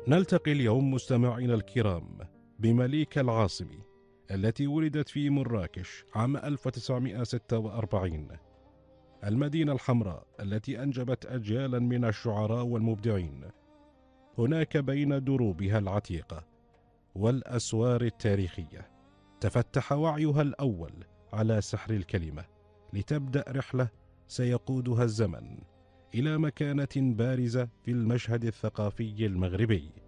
نلتقي اليوم مستمعينا الكرام بمليكة العاصمي التي ولدت في مراكش عام 1946، المدينة الحمراء التي أنجبت أجيالا من الشعراء والمبدعين. هناك بين دروبها العتيقة والأسوار التاريخية تفتح وعيها الأول على سحر الكلمة، لتبدأ رحلة سيقودها الزمن إلى مكانة بارزة في المشهد الثقافي المغربي.